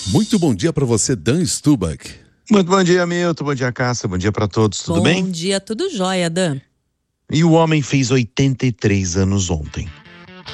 Muito bom dia para você, Dan Stubach. Muito bom dia, Milton. Bom dia, Cássia. Bom dia para todos. Tudo bem? Bom dia, tudo jóia, Dan. E o homem fez 83 anos ontem.